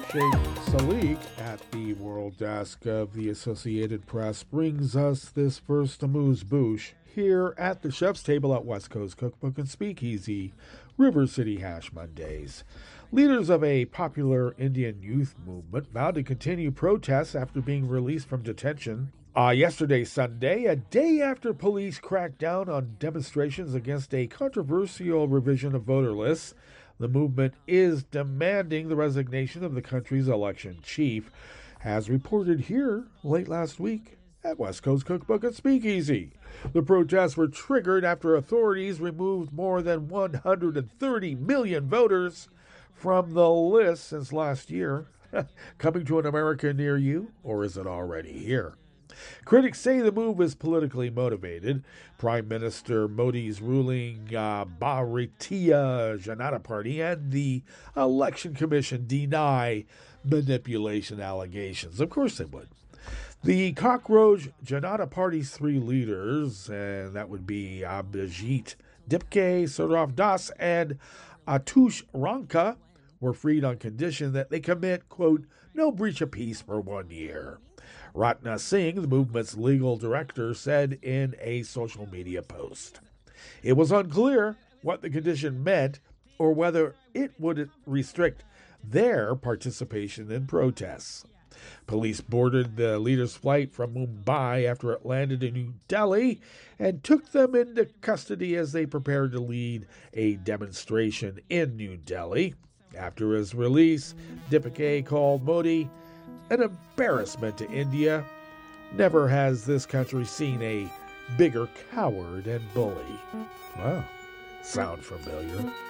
Sheikh Salik at the World Desk of the Associated Press brings us this first amuse-bouche here at the Chef's Table at West Coast Cookbook and Speakeasy, River City Hash Mondays. Leaders of a popular Indian youth movement vowed to continue protests after being released from detention. Yesterday, Sunday, a day after police cracked down on demonstrations against a controversial revision of voter lists, the movement is demanding the resignation of the country's election chief, as reported here late last week at West Coast Cookbook and Speakeasy. The protests were triggered after authorities removed more than 130 million voters from the list since last year. Coming to an America near you, or is it already here? Critics say the move is politically motivated. Prime Minister Modi's ruling Bharatiya Janata Party and the Election Commission deny manipulation allegations. Of course they would. The Cockroach Janata Party's three leaders, and that would be Abhijit Dipke, Saurav Das, and Atush Ranka, were freed on condition that they commit, quote, no breach of peace for 1 year. Ratna Singh, the movement's legal director, said in a social media post. It was unclear what the condition meant or whether it would restrict their participation in protests. Police boarded the leader's flight from Mumbai after it landed in New Delhi and took them into custody as they prepared to lead a demonstration in New Delhi. After his release, Dipke called Modi an embarrassment to India. Never has this country seen a bigger coward and bully. Wow, sound familiar?